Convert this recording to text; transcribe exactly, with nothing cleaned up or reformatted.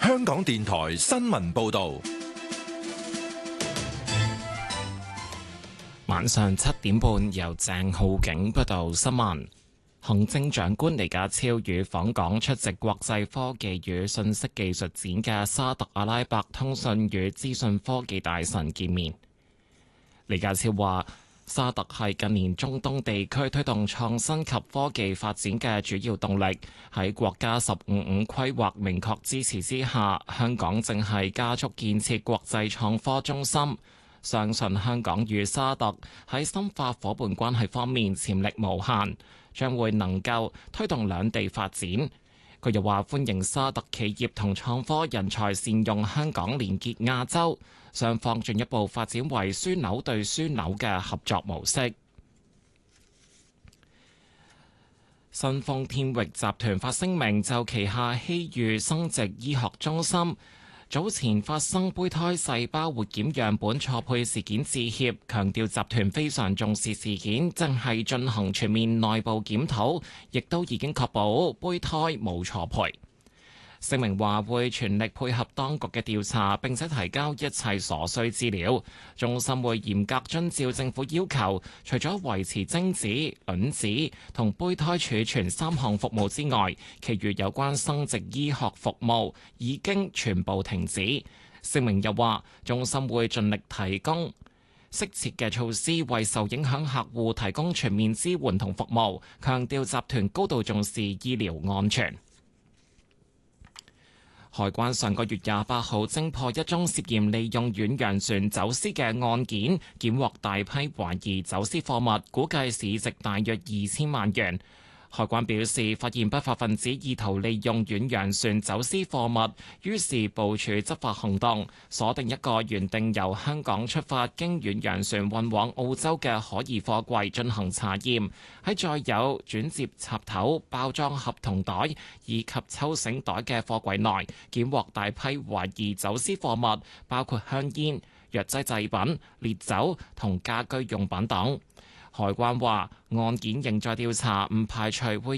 香港電台新聞報道。 晚上七點半，由鄭浩景報道新聞。行政長官李家超與訪港出席國際科技與信息技術展嘅沙特阿拉伯通訊與資訊科技大臣見面。李家超話，沙特係近年中東地區推動創新及科技發展嘅主要動力。喺國家十五五規劃明確支持之下，香港正係加速建設國際創科中心。相信香港與沙特喺深化夥伴關係方面潛力無限，將會能夠推動兩地發展。佢又話歡迎沙特企業同創科人才善用香港連結亞洲，雙方進一步發展為樞紐對樞紐嘅合作模式。新豐天域集團發聲明就旗下希裕生殖醫學中心早前發生胚胎細胞活檢樣本錯配事件致歉，強調集團非常重視事件，正係進行全面內部檢討，亦都已經確保胚胎冇錯配。聲明話會全力配合當局嘅調查，並且提交一切所需資料。中心會嚴格遵照政府要求，除咗維持精子、卵子同胚胎儲存三項服務之外，其餘有關生殖醫學服務已經全部停止。聲明又話，中心會盡力提供適切嘅措施，為受影響客戶提供全面支援同服務，強調集團高度重視醫療安全。海關上個月廿八號偵破一宗涉嫌利用遠洋船走私嘅案件，檢獲大批懷疑走私貨物，估計市值大約二千萬元。海關表示，發現不法分子意圖利用遠洋船走私貨物，於是部署執法行動，鎖定一個原定由香港出發經遠洋船運往澳洲嘅可疑貨櫃進行查驗，喺載有轉接插頭、包裝盒同袋以及抽繩袋嘅貨櫃內，檢獲大批懷疑走私貨物，包括香煙、藥劑製品、烈酒同家居用品等。海關話案件仍在調查，唔排除會